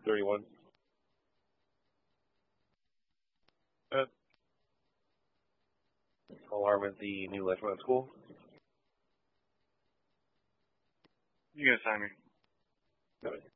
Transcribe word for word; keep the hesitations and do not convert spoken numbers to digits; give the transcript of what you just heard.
thirty-one. Uh, alarm at the new Lexington school. You can assign me. Got it.